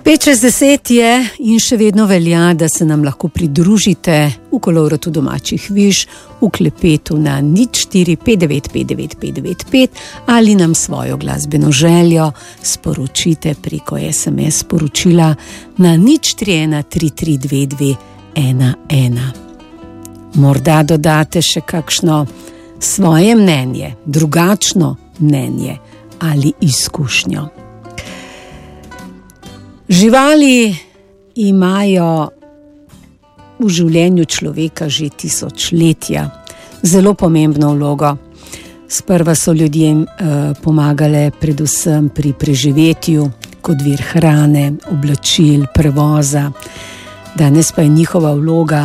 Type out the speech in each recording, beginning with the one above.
5:60 je in še vedno velja, da se nam lahko pridružite v kolovratu domačih viž, v klepetu na 04595995 ali nam svojo glasbeno željo sporočite preko SMS sporočila na 031332211. Morda dodate še kakšno svoje mnenje, drugačno mnenje ali izkušnjo. Živali imajo v življenju človeka že tisočletja zelo pomembno vlogo. Sprva so ljudem pomagale predvsem pri preživetju kot vir hrane, oblačil, prevoza. Danes pa je njihova vloga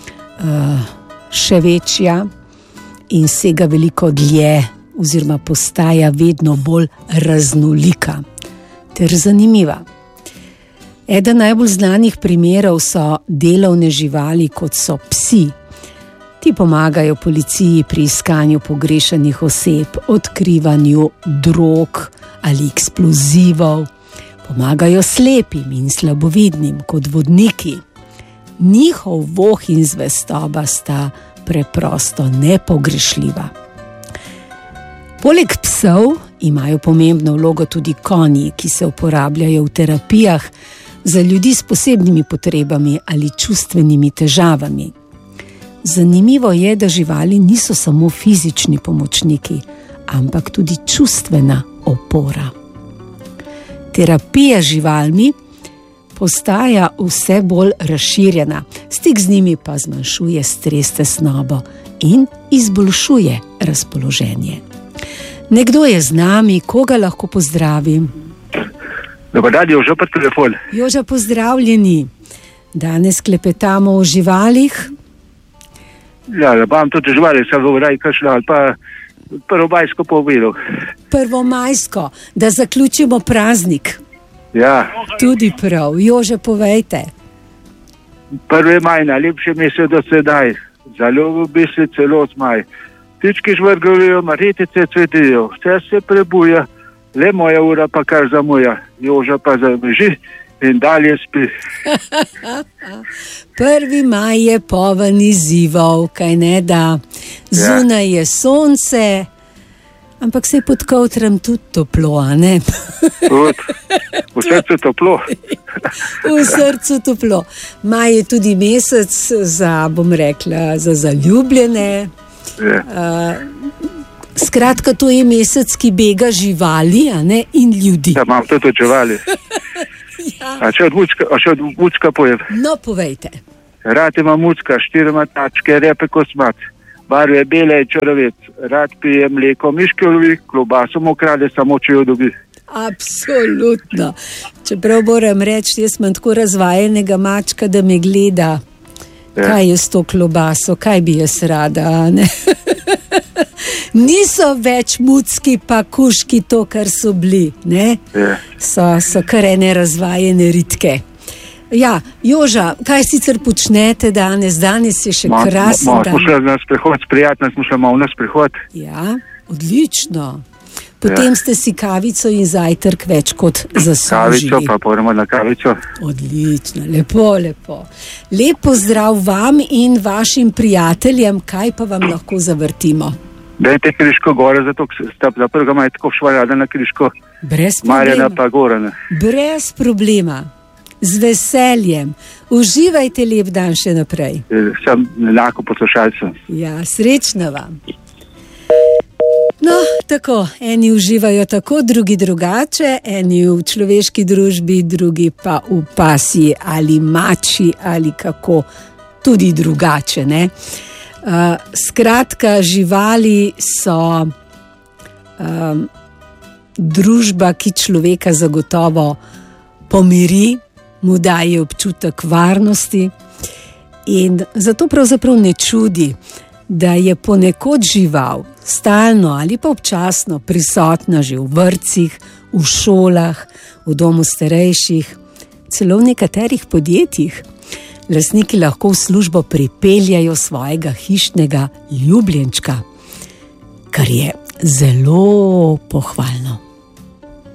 še večja in sega veliko dlje oziroma postaja vedno bolj raznolika ter zanimiva. Eden najbolj znanih primerov so delovne živali, kot so psi. Ti pomagajo policiji pri iskanju pogrešanih oseb, odkrivanju drog ali eksplozivov, pomagajo slepim in slabovidnim kot vodniki. Njihov voh in zvestoba sta preprosto nepogrešljiva. Poleg psov imajo pomembno vlogo tudi konji, ki se uporabljajo v terapijah za ljudi s posebnimi potrebami ali čustvenimi težavami. Zanimivo je, da živali niso samo fizični pomočniki, ampak tudi čustvena opora. Terapija z živalmi postaja vse bolj razširjena, stik z njimi pa zmanjšuje stres, tesnobo in izboljšuje razpoloženje. Nekdo je z nami, koga lahko pozdravim? Dobar dan, Joža pa telefon. Joža, pozdravljeni. Danes klepetamo o živalih. Ja, da imam tudi živali, sem govoril, kakšno ali pa prvomajsko povedal. Prvomajsko, da zaključimo praznik. Ja. Tudi prav. Jože, povejte. 1. maj, najlepši mesec do sedaj. Zelo bi se celo maj. Ptički žvrgolijo, marjetice cvetijo, vse se prebuja, le moja ura pa kar zamuja. Joža pa zabeži in dalje spi. 1. maj je poln izzivov, kaj ne da. Zunaj je sonce, ampak se je pod kovtrem tudi toplo, a ne? V srcu toplo. V srcu toplo. Maj je tudi mesec za, bom rekla, za zaljubljene. Skratka, to je mesec, ki bega živali, a ne, in ljudi. Ja, imam tudi živali. Ja. A če od mucka pojem? No, povejte. Rad ima mucka, 4 tačke, repe kosmac, barve bele in črvec. Rad pije mleko, miške lovi, klobaso mu krade, samo če jo dobi. Absolutno. Čeprav moram reči, jaz imam tako razvajenega mačka, da me gleda. Ja. Kaj je s to klobaso, kaj bi jaz rada, ne? Niso več mucki pa kuški to, kar so bili, ne? Ja. So kar ene razvajene ritke. Ja, Joža, kaj sicer počnete danes? Danes je še krasen dan. Smo šli na sprehod, prijatno smo šli malo na sprehod. Ja, odlično. Potem ste si kavico in zajtrk več kot zaslužili. Kavico, pa poremo na kavico. Odlično, lepo, lepo. Lep pozdrav vam in vašim prijateljem, kaj pa vam lahko zavrtimo? Dajte Kriško gore, zato sta za 1. maj tako švaljada na Kriško. Brez problema. Marjana pa Gorana. Brez problema. Z veseljem. Uživajte, lep dan še naprej. Sem enako poslušalcem. Ja, srečno vam. No, tako, eni uživajo tako, drugi drugače, eni v človeški družbi, drugi pa v pasji ali mači ali kako, tudi drugače, ne? Skratka, živali so družba, ki človeka zagotovo pomiri, mu daje občutek varnosti in zato pravzaprav ne čudi, da je ponekod žival stalno ali pa občasno prisotna že v vrtcih, v šolah, v domu starejših, celo v nekaterih podjetjih. Lastniki lahko v službo pripeljajo svojega hišnega ljubljenčka, kar je zelo pohvalno.